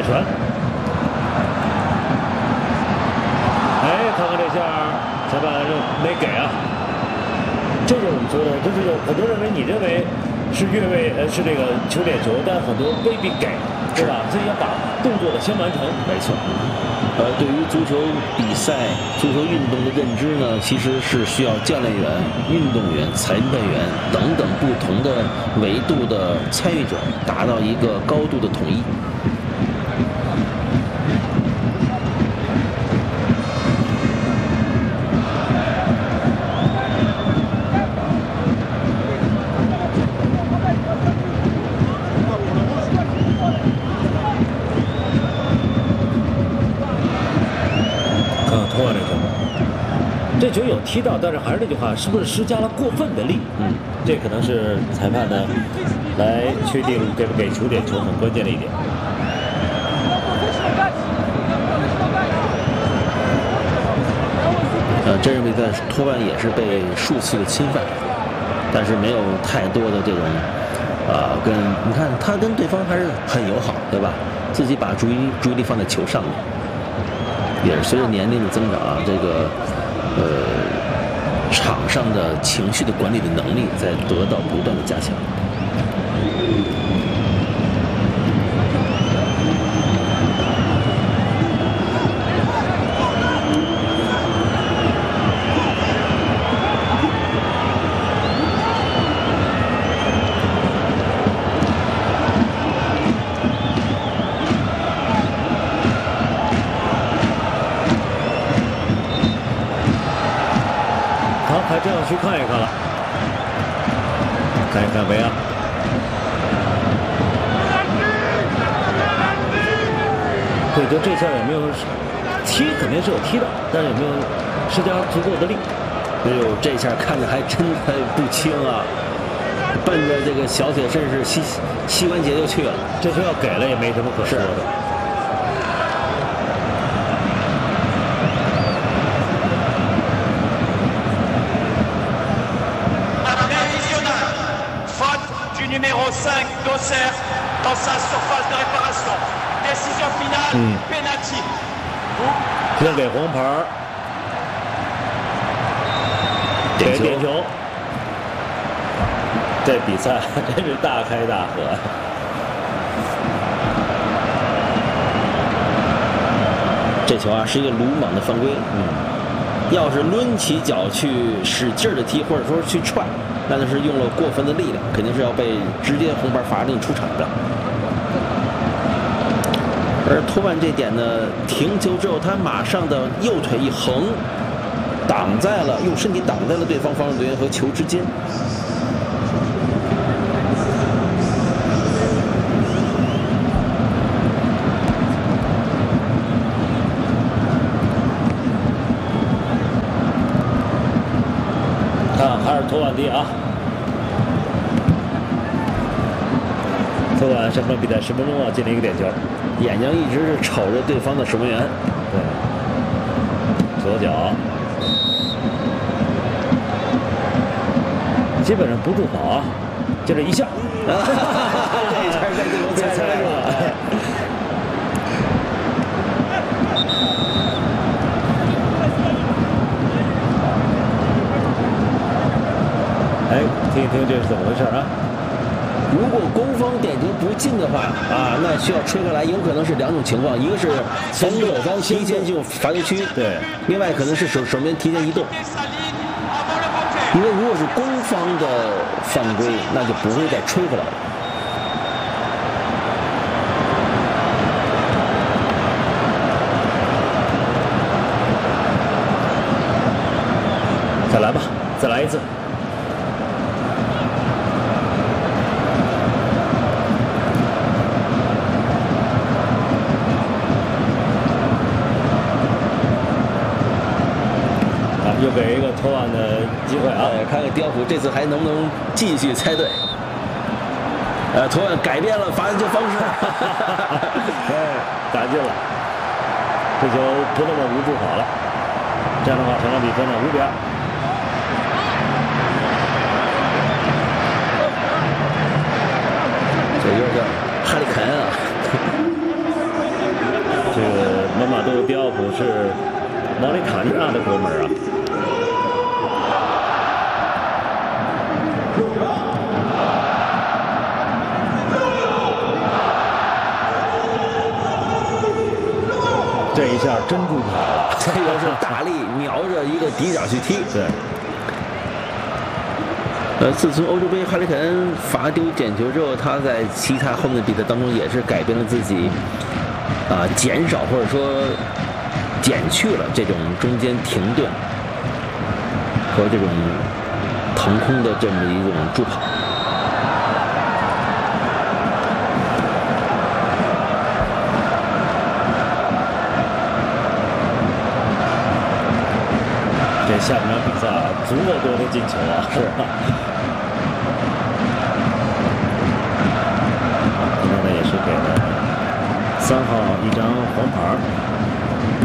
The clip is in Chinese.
传。哎，看看这下裁判没给啊。这就是我们说的，就是有很多认为你认为是越位是这个球点球，但很多未必给，对吧？所以要把动作的先完成。 没错。对于足球比赛、足球运动的认知呢，其实是需要教练员、运动员、裁判员等等不同的维度的参与者达到一个高度的统一。 这球有踢到，但是还是那句话，是不是施加了过分的力？这可能是裁判呢来确定给不给球点球很关键的一点。 这场比赛托万也是被数次的侵犯，但是没有太多的这种你看他跟对方还是很友好，对吧？自己把注意力放在球上面，也是随着年龄的增长啊，这个。场上的情绪的管理的能力在得到不断的加强。 还真要去看一看了，看一看维亚。对，就这下有没有踢，肯定是有踢的，但是有没有施加足够的力？ 哎呦，这下看着还真的不轻啊！奔着这个小铁绅士膝关节就去了。 这球要给了也没什么可说的。 Numéro 5 d'Auxerre dans sa surface de réparation. Décision finale, penalty. 先给红牌，给点球。这比赛真是大开大合。 这球啊是一个鲁莽的犯规。要是抡起脚去使劲的踢，或者说去踹。那就是用了过分的力量，肯定是要被直接红牌罚定出场的。而托万这点呢，停球之后，他马上的右腿一横，用身体挡在了对方防守队员和球之间。 还是托万迪啊！托万上半比赛10分钟啊，进了一个点球， 眼睛一直是瞅着对方的守门员。 对，左脚，基本上不助跑啊，就这一下， 这一下在对方猜出了。 哎，听一听这是怎么回事啊？ 如果攻方点球不进的话啊，那需要吹回来，有可能是两种情况，一个是防守方提前进入罚球区， 对； 另外可能是守门员提前移动。因为如果是攻方的犯规，那就不会再吹回来了。 再来吧，再来一次。又给一个托万的机会啊！ 看看刁普这次还能不能继续猜对。托万改变了罚球方式， 打进了，这球不那么无助跑了。这样的话，成了比分呢5-2。 这有点哈里肯啊。 奥普是毛里塔尼亚的国门啊。这一下真助跑了， 这个是大力瞄着一个底角去踢。 对。 自从欧洲杯哈里凯恩罚丢点球之后，他在其他后面的比赛当中也是改变了自己，减少或者说减去了这种中间停顿和这种腾空的这么一种助跑。 这下半场比赛足够多的进球啊！ 是。 今天呢也是给了3号一张黄牌。